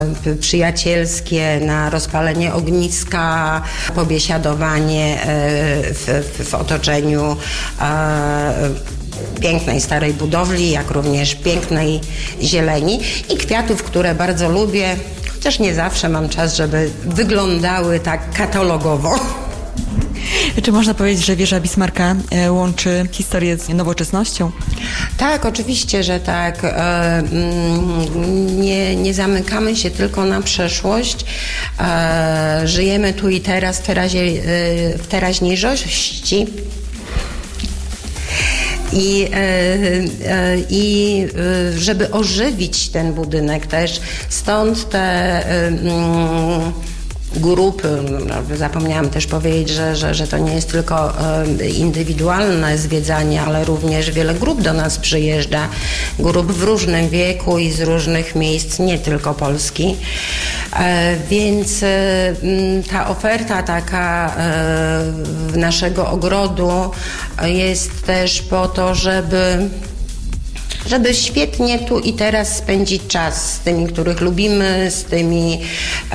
przyjacielskie, na rozpalenie ogniska, pobiesiadowanie w otoczeniu pięknej starej budowli, jak również pięknej zieleni i kwiatów, które bardzo lubię, chociaż nie zawsze mam czas, żeby wyglądały tak katalogowo. Czy można powiedzieć, że wieża Bismarcka łączy historię z nowoczesnością? Tak, oczywiście, że tak. Nie zamykamy się tylko na przeszłość. Żyjemy tu i teraz, w teraźniejszości. I żeby ożywić ten budynek też, stąd te grupy, zapomniałam też powiedzieć, że to nie jest tylko indywidualne zwiedzanie, ale również wiele grup do nas przyjeżdża, grup w różnym wieku i z różnych miejsc, nie tylko Polski. Więc ta oferta taka naszego ogrodu jest też po to, żeby świetnie tu i teraz spędzić czas z tymi, których lubimy, z tymi,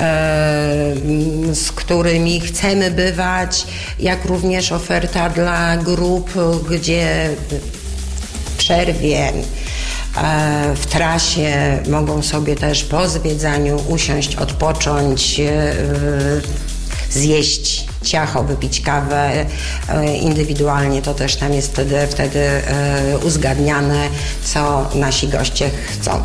z którymi chcemy bywać, jak również oferta dla grup, gdzie w przerwie, w trasie mogą sobie też po zwiedzaniu usiąść, odpocząć, zjeść ciacho, wypić kawę indywidualnie, to też tam jest wtedy uzgadniane, co nasi goście chcą.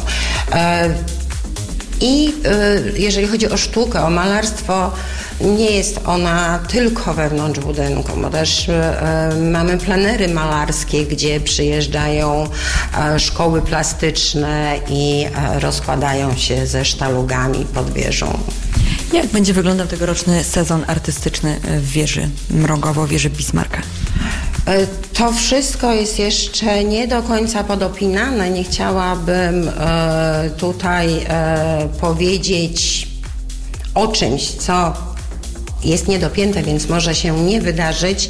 I jeżeli chodzi o sztukę, o malarstwo, nie jest ona tylko wewnątrz budynku, bo też mamy plenery malarskie, gdzie przyjeżdżają szkoły plastyczne i rozkładają się ze sztalugami pod wieżą. Jak będzie wyglądał tegoroczny sezon artystyczny w wieży Mrągowo, wieży Bismarcka? To wszystko jest jeszcze nie do końca podopinane. Nie chciałabym tutaj powiedzieć o czymś, co jest niedopięte, więc może się nie wydarzyć.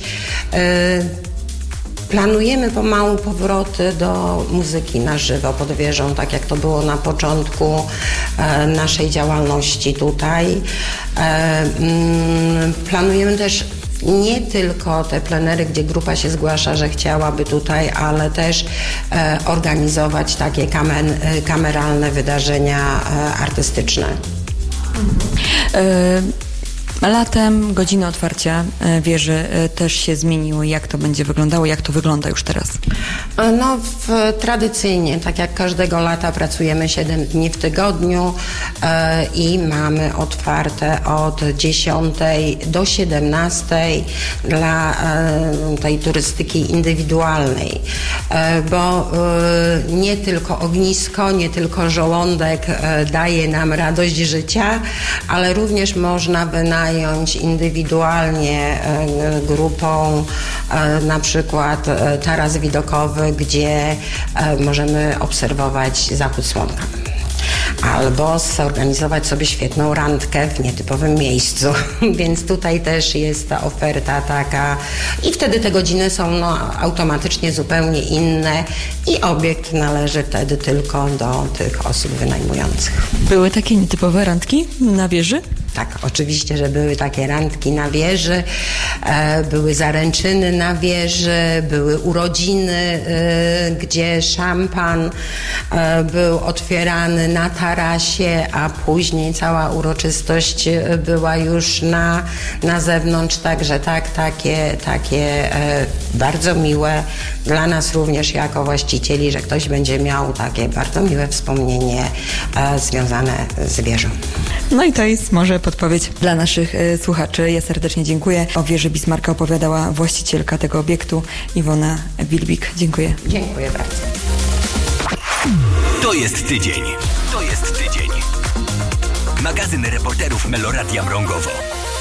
Planujemy pomału powroty do muzyki na żywo pod wieżą, tak jak to było na początku naszej działalności tutaj. Planujemy też nie tylko te plenery, gdzie grupa się zgłasza, że chciałaby tutaj, ale też organizować takie kameralne wydarzenia artystyczne. Latem godziny otwarcia wieży też się zmieniły. Jak to będzie wyglądało? Jak to wygląda już teraz? No, tradycyjnie, tak jak każdego lata, pracujemy 7 dni w tygodniu i mamy otwarte od 10 do 17 dla tej turystyki indywidualnej, bo nie tylko ognisko, nie tylko żołądek daje nam radość życia, ale również można wynająć indywidualnie grupą na przykład taras widokowy, gdzie możemy obserwować zachód słonka. Albo zorganizować sobie świetną randkę w nietypowym miejscu. Więc tutaj też jest ta oferta taka i wtedy te godziny są automatycznie zupełnie inne i obiekt należy wtedy tylko do tych osób wynajmujących. Były takie nietypowe randki na wieży? Tak, oczywiście, że były takie randki na wieży, były zaręczyny na wieży, były urodziny, gdzie szampan był otwierany na tarasie, a później cała uroczystość była już na zewnątrz, także takie bardzo miłe dla nas również jako właścicieli, że ktoś będzie miał takie bardzo miłe wspomnienie związane z wieżą. No i to jest może podpowiedź dla naszych słuchaczy. Ja serdecznie dziękuję. O wieży Bismarcka opowiadała właścicielka tego obiektu Iwona Wilbik. Dziękuję. Dziękuję bardzo. To jest tydzień. Magazyn reporterów Meloradia Mrągowo.